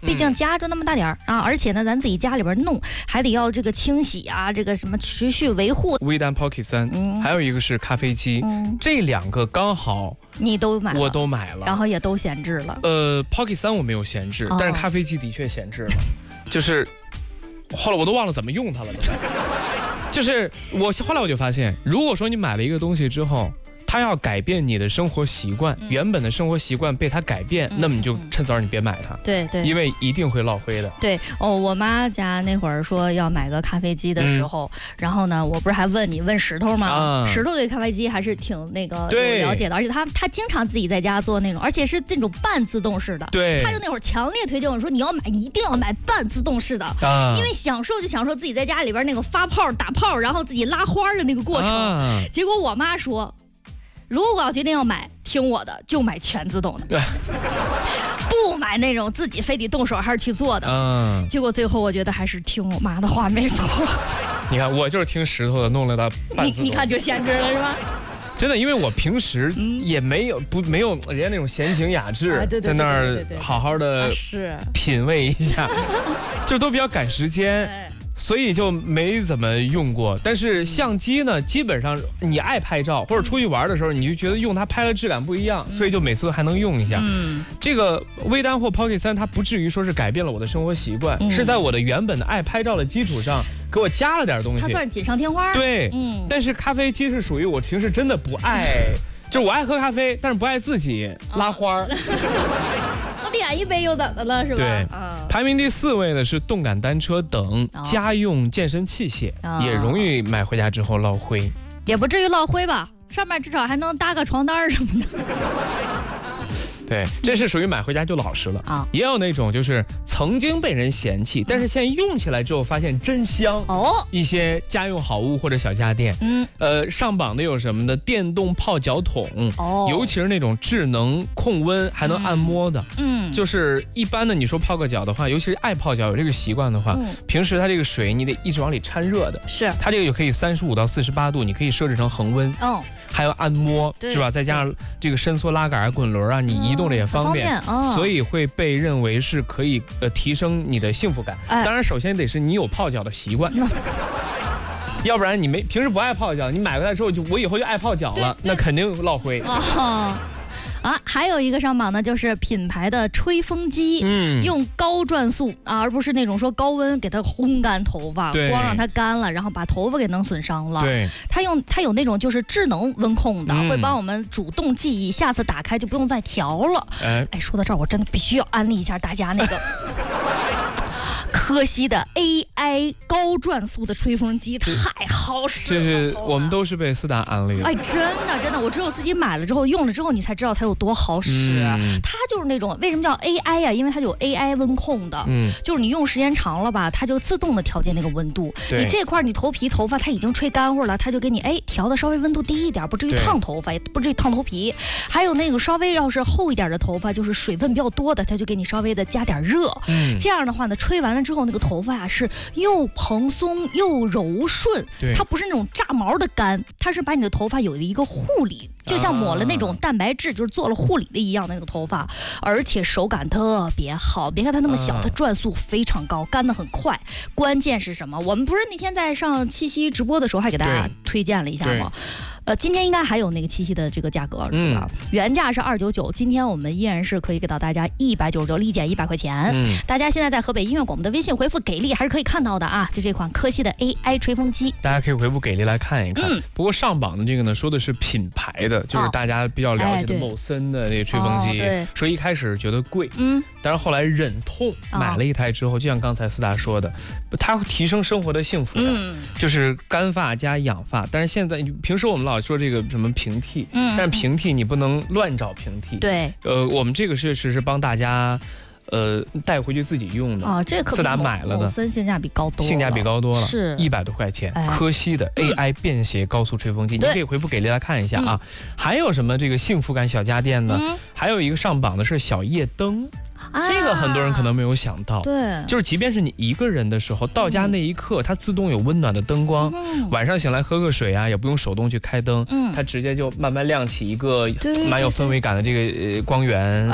毕竟家就那么大点儿啊，而且呢，咱自己家里边弄还得要这个清洗啊，这个什么持续维护。 微单 Pocket 3，还有一个是咖啡机，这2个刚好你都买了， 我都买了， 然后也都闲置了。 Pocket 3我没有闲置，但是咖啡机的确闲置了，就是后来我都忘了怎么用它了都。就是后来我就发现，如果说你买了一个东西之后，它要改变你的生活习惯，原本的生活习惯被它改变，那么你就趁早你别买它， 对， 因为一定会落灰的。 对我妈家那会儿说要买个咖啡机的时候，然后呢，我不是还问石头吗？石头对咖啡机还是挺那个有了解的，而且他经常自己在家做那种，而且是那种半自动式的。 对， 他就那会儿强烈推荐我说你一定要买半自动式的，因为享受自己在家里边那个发泡打泡，然后自己拉花的那个过程。结果我妈说，如果要决定要买，听我的，就买全自动的，不买那种自己非得动手还是去做的。结果最后我觉得还是听我妈的话没错。 你看，我就是听石头的，弄了它半自动。 你看就闲置了是吧？ 真的，因为我平时也没有人家那种闲情雅致，在那儿好好的品味一下，就都比较赶时间。所以就没怎么用过，但是相机呢，基本上你爱拍照或者出去玩的时候，你就觉得用它拍的质感不一样，所以就每次还能用一下。这个微单或 Pocket 3，它不至于说是改变了我的生活习惯，是在我的原本的爱拍照的基础上给我加了点东西。 它算是锦上添花。 对，但是咖啡机是属于我平时真的不爱，就是我爱喝咖啡，但是不爱自己拉花。 我点一杯又怎么了，是吧？ 对，排名第4位的是动感单车等家用健身器械，也容易买回家之后落灰。 也不至于落灰吧，上面至少还能搭个床单什么的。 对，这是属于买回家就老实了啊。也有那种就是曾经被人嫌弃，但是现在用起来之后发现真香哦。一些家用好物或者小家电，上榜的有什么呢？电动泡脚桶，尤其是那种智能控温还能按摩的，就是一般的你说泡个脚的话，尤其是爱泡脚有这个习惯的话，平时它这个水你得一直往里掺热的，是它这个就可以35到48度，你可以设置成恒温哦。还有按摩是吧？再加上这个伸缩拉杆啊、滚轮啊，你移动的也方便，所以会被认为是可以提升你的幸福感。当然，首先得是你有泡脚的习惯，要不然你平时不爱泡脚，你买回来之后我以后就爱泡脚了，那肯定落灰。 还有一个上榜呢，就是品牌的吹风机，用高转速啊，而不是那种说高温给它烘干头发，光让它干了，然后把头发给弄损伤了。对，它有那种就是智能温控的，会帮我们主动记忆，下次打开就不用再调了。说到这儿，我真的必须要安利一下大家那个。科西的 AI 高转速的吹风机太好使了， 这是我们都是被思达安利的。 真的，我只有自己买了之后用了之后，你才知道它有多好使。它就是那种为什么叫 AI 呀？因为它有 AI 温控的，就是你用时间长了吧，它就自动的调节那个温度。你这块你头发它已经吹干乎了，它就给你调的稍微温度低一点，不至于烫头发，也不至于烫头皮。还有那个稍微要是厚一点的头发，就是水分比较多的，它就给你稍微的加点热。这样的话呢，吹完了之后那个头发是又蓬松又柔顺，它不是那种炸毛的干，它是把你的头发有一个护理，就像抹了那种蛋白质，就是做了护理的一样的那个头发，而且手感特别好。别看它那么小，它转速非常高，干得很快。关键是什么？我们不是那天在上七夕直播的时候还给大家推荐了一下吗？今天应该还有那个七夕的这个价格，原价是299，今天我们依然是可以给到大家199，立减100块钱。大家现在在河北音乐广播的微信回复给力还是可以看到的啊，就这款科西的 AI 吹风机， 大家可以回复给力来看一看。不过上榜的这个呢，说的是品牌的，就是大家比较了解的某森的那个吹风机，说一开始觉得贵，但是后来忍痛买了一台之后，就像刚才思达说的，它会提升生活的幸福感，就是干发加养发。但是现在平时我们老说这个什么平替，但是平替你不能乱找平替。对，我们这个确实是帮大家带回去自己用的这可思达买了的， 性价比高多了， 是100多块钱。科西的 AI 便携高速吹风机，你可以回复给力来看一下啊。还有什么这个幸福感小家电呢？还有一个上榜的是小夜灯。这个很多人可能没有想到，就是即便是你一个人的时候，到家那一刻，它自动有温暖的灯光，晚上醒来喝个水啊，也不用手动去开灯，它直接就慢慢亮起一个蛮有氛围感的这个光源。